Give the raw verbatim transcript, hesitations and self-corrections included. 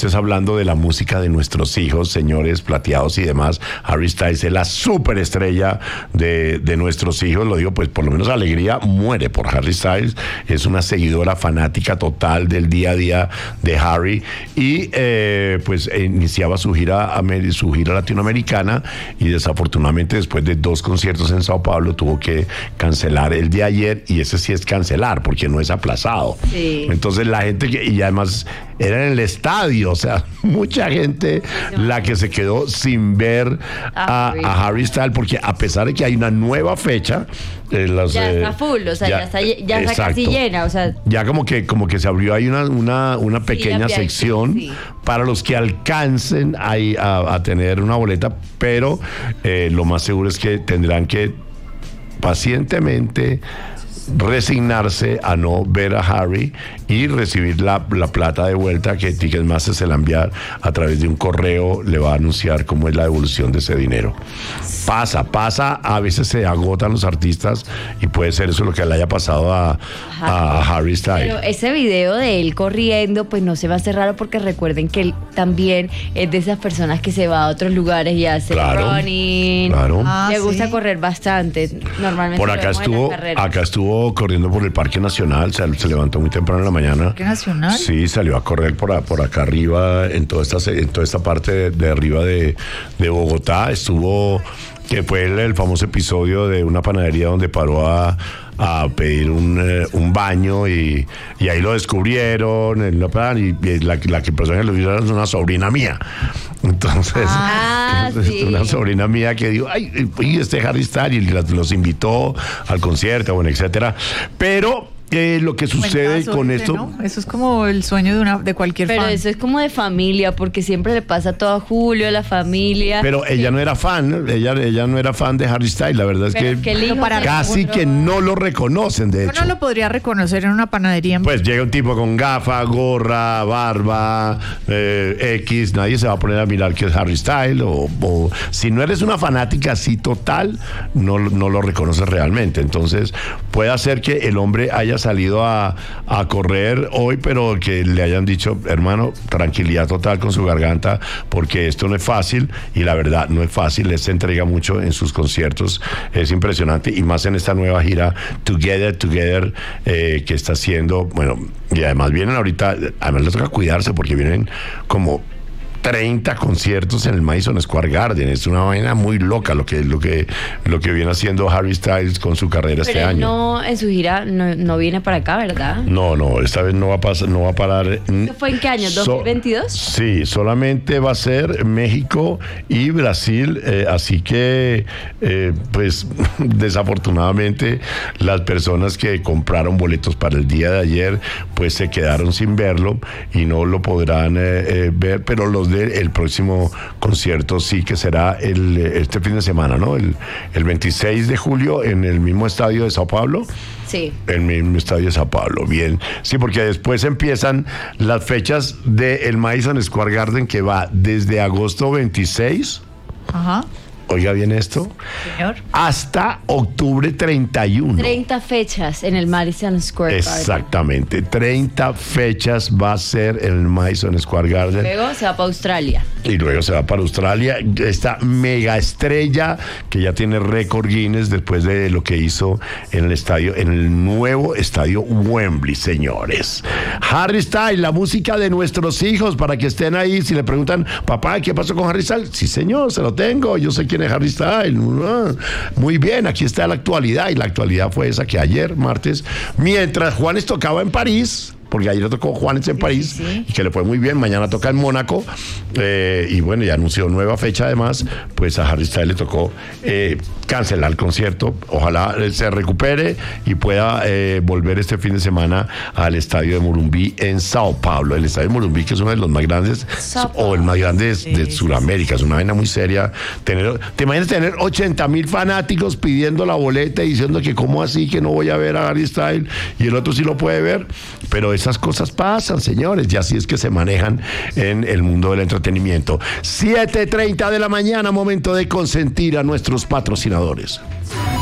esto es hablando de la música de nuestros hijos, señores plateados y demás. Harry Styles es la superestrella de, de nuestros hijos. Lo digo, pues por lo menos Alegría muere por Harry Styles. Es una seguidora fanática total del día a día de Harry. Y eh, pues iniciaba su gira, su gira latinoamericana, y desafortunadamente después de dos conciertos en Sao Paulo tuvo que cancelar el de ayer, y ese sí es cancelar porque no es aplazado. Sí. Entonces la gente que, y además era en el estadio, o sea, mucha gente la que se quedó sin ver a, a Harry Styles, porque a pesar de que hay una nueva fecha, eh, los, ya eh, está full, o sea, ya, ya está, ya está casi llena, o sea, ya como que como que se abrió ahí una una, una pequeña sí, sección sí. para los que alcancen ahí a, a tener una boleta, pero eh, lo más seguro es que tendrán que pacientemente resignarse a no ver a Harry y recibir la, la plata de vuelta, que Ticketmaster se la enviar a través de un correo, le va a anunciar cómo es la devolución de ese dinero. Pasa, pasa, a veces se agotan los artistas y puede ser eso lo que le haya pasado a, a, a Harry Styles. Pero ese video de él corriendo, pues no se va a hacer raro, porque recuerden que él también es de esas personas que se va a otros lugares y hace claro, running. Claro. Ah, le gusta sí. correr bastante. Normalmente por acá estuvo, acá estuvo corriendo por el Parque Nacional, se, se levantó muy temprano en la mañana. ¿Parque Nacional? Sí, salió a correr por, por acá arriba, en toda esta, en toda esta parte de, de arriba de, de Bogotá. Estuvo, que fue el, el famoso episodio de una panadería donde paró a a pedir un, eh, un baño, y, y ahí lo descubrieron en la, y, y la, la que persona que lo vio era una sobrina mía. Entonces, ah, sí. una sobrina mía que dijo, ay, y este Harry Styles, y los invitó al concierto, bueno, etcétera. Pero Eh, lo que sucede con ese, esto, ¿no? Eso es como el sueño de una de cualquier pero fan. Eso es como de familia, porque siempre le pasa a todo a Julio, a la familia. Pero ella no era fan, ella, ella no era fan de Harry Styles, la verdad es pero que, es que el hijo para casi que no lo reconocen, de hecho. Yo no lo podría reconocer en una panadería. Pues llega un tipo con gafa, gorra, barba, eh, X, nadie se va a poner a mirar que es Harry Styles, o, o si no eres una fanática así total, no, no lo reconoces realmente. Entonces puede ser que el hombre haya salido a a correr hoy, pero que le hayan dicho, hermano, tranquilidad total con su garganta, porque esto no es fácil, y la verdad no es fácil. Él se entrega mucho en sus conciertos, es impresionante, y más en esta nueva gira Together, Together, eh, que está haciendo, bueno, y además vienen ahorita, además les toca cuidarse porque vienen como treinta conciertos en el Madison Square Garden. Es una vaina muy loca lo que lo que lo que viene haciendo Harry Styles con su carrera. Pero este año. No, en su gira no, no viene para acá, ¿verdad? No, no, esta vez no va a pasar, no va a parar. ¿Eso fue en qué año? ¿dos mil veintidós? So, sí, solamente va a ser México y Brasil, eh, así que eh, pues desafortunadamente las personas que compraron boletos para el día de ayer pues se quedaron sin verlo y no lo podrán eh, eh, ver, pero los el próximo concierto sí que será el, este fin de semana, ¿no? El, el veintiséis de julio en el mismo estadio de Sao Paulo. Sí. El mismo estadio de Sao Paulo, bien. Sí, porque después empiezan las fechas del Madison Square Garden, que va desde agosto veintiséis. Ajá. Oiga bien esto. Señor. Hasta octubre treinta y uno. treinta fechas en el Madison Square Garden. Exactamente. treinta fechas va a ser en el Madison Square Garden. Luego se va para Australia. Y luego se va para Australia. Esta mega estrella que ya tiene récord Guinness después de lo que hizo en el estadio, en el nuevo estadio Wembley, señores. Harry Styles, la música de nuestros hijos, para que estén ahí. Si le preguntan, papá, ¿qué pasó con Harry Styles? Sí, señor, se lo tengo. Yo sé quién es Harry Styles. Muy bien, aquí está la actualidad, y la actualidad fue esa que ayer, martes, mientras Juanes tocaba en París, porque ayer tocó Juanes en París, sí, sí. y que le fue muy bien. Mañana toca en Mónaco, eh, y bueno, ya anunció nueva fecha. Además, pues a Harry Styles le tocó eh, cancelar el concierto. Ojalá se recupere y pueda eh, volver este fin de semana al estadio de Morumbi en Sao Paulo. El estadio de Morumbi, que es uno de los más grandes, o el más grande de, sí, de Sudamérica. Es una vaina muy seria. Tener, ¿te imaginas tener ochenta mil fanáticos pidiendo la boleta y diciendo que cómo así que no voy a ver a Harry Styles y el otro sí lo puede ver? Pero esas cosas pasan, señores, y así es que se manejan en el mundo del entretenimiento. siete treinta de la mañana, momento de consentir a nuestros patrocinadores.